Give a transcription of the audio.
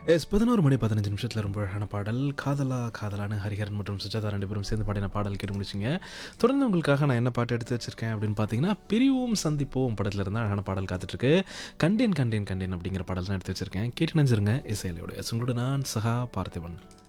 11 மணி 15 நிமிஷத்துல ரொம்ப அழகான பாடல். காதலா காதலான்னு ஹரிஹரன் மற்றும் சுஜாதா 2 பேரும் சேர்ந்து பாடின பாடல் கேட்டு முடிச்சிங்க. தொடர்ந்து உங்களுக்காக நான் என்ன பாட்டு எடுத்து வச்சிருக்கேன் அப்படின்னு பார்த்தீங்கன்னா, பிரிவோம் சந்திப்போம் படத்துல இருந்து அழகான பாடல் காத்துட்ருக்கு. கண்டேன் கண்டேன் கண்டேன் அப்படிங்கிற பாடல் தான் எடுத்து வச்சிருக்கேன். கேட்டு நினைச்சிருங்க இசையலையோட. உங்களோட நான் சகா பார்த்திபன்.